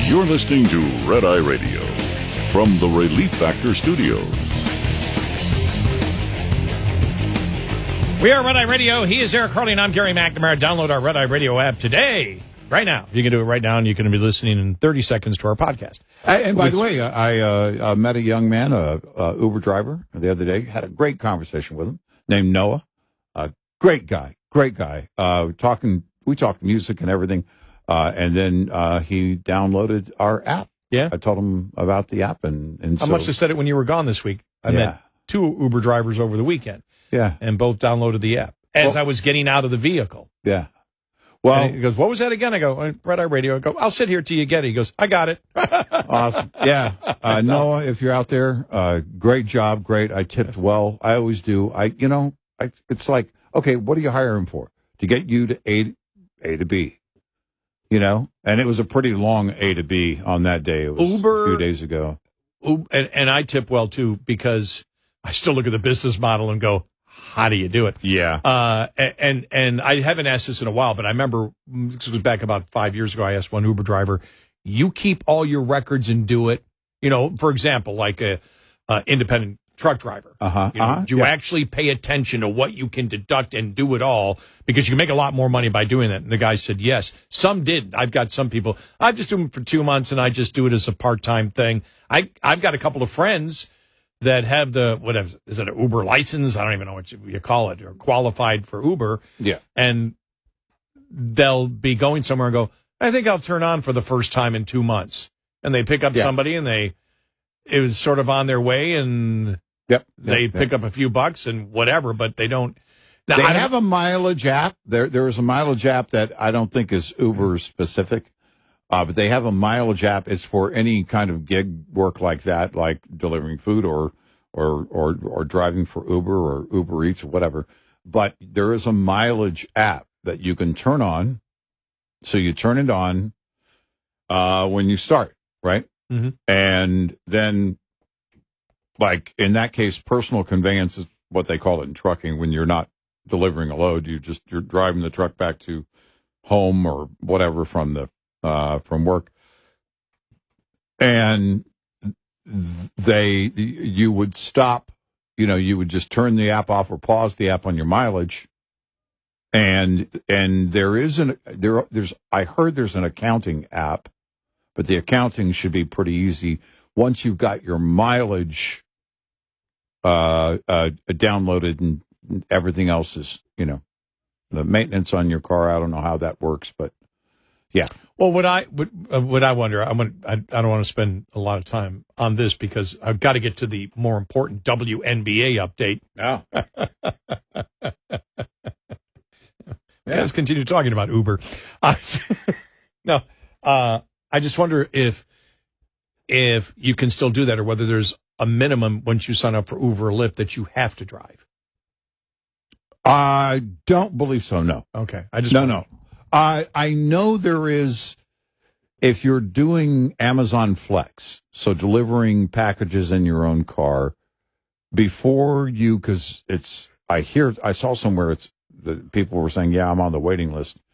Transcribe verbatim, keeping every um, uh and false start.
You're listening to Red Eye Radio from the Relief Factor Studios. We are Red Eye Radio. He is Eric Harley, and I'm Gary McNamara. Download our Red Eye Radio app today, right now. You can do it right now, and you can be listening in thirty seconds to our podcast. I, and by With, the way, I uh, uh, met a young man, a, a Uber driver, the other day. Had a great conversation with him, named Noah. Uh, great guy, great guy. Uh, talking, we talked music and everything, uh, and then uh, he downloaded our app. Yeah, I told him about the app, and and I so, must have said it when you were gone this week. I yeah. met two Uber drivers over the weekend. Yeah, and both downloaded the app as well, I was getting out of the vehicle. Yeah. Well, and he goes, "What was that again?" I go, "Red Eye Radio." I go, "I'll sit here till you get it." He goes, "I got it." Awesome. Yeah. Uh, Noah, if you're out there, uh, great job. Great. I tipped well. I always do. I, you know, I, it's like, okay, what are you hiring for? To get you to A, A to B, you know? And it was a pretty long A to B on that day. It was Uber, a few days ago. Uber, and, and I tip well too, because I still look at the business model and go, how do you do it? Yeah. Uh, and, and I haven't asked this in a while, but I remember this was back about five years ago. I asked one Uber driver, you keep all your records and do it. You know, for example, like a, a independent truck driver. Uh-huh. You know, uh-huh. do you yeah. actually pay attention to what you can deduct and do it all? Because you can make a lot more money by doing that. And the guy said, yes. Some did. I've got some people, I just do them for two months and I just do it as a part-time thing. I, I've got a couple of friends that have the, whatever, is it an Uber license? I don't even know what you, you call it, or qualified for Uber. Yeah. And they'll be going somewhere and go, I think I'll turn on for the first time in two months. And they pick up yeah. somebody and they, it was sort of on their way and yep. they yep. pick yep. up a few bucks and whatever, but they don't. Now, they I don't, have a mileage app. There, there is a mileage app that I don't think is Uber specific. Uh, but they have a mileage app. It's for any kind of gig work like that, like delivering food or, or, or, or driving for Uber or Uber Eats or whatever. But there is a mileage app that you can turn on. So you turn it on, uh, when you start, right? Mm-hmm. And then, like in that case, personal conveyance is what they call it in trucking. When you're not delivering a load, you just, you're driving the truck back to home or whatever from the, Uh, from work, and they, you would stop, you know, you would just turn the app off or pause the app on your mileage, and and there is an there there's I heard there's an accounting app, but the accounting should be pretty easy once you've got your mileage uh, uh, downloaded and everything else is, you know, the maintenance on your car. I don't know how that works, but yeah. Well, what I what, uh, what I wonder, I, want, I I don't want to spend a lot of time on this because I've got to get to the more important W N B A update. Oh. Yeah. Let's continue talking about Uber. Uh, no, uh, I just wonder if if you can still do that, or whether there's a minimum once you sign up for Uber or Lyft that you have to drive. I don't believe so. No. Okay. I just no wonder. no. I I know there is, if you're doing Amazon Flex, so delivering packages in your own car, before you, because it's, I hear, I saw somewhere it's, the people were saying, yeah, I'm on the waiting list.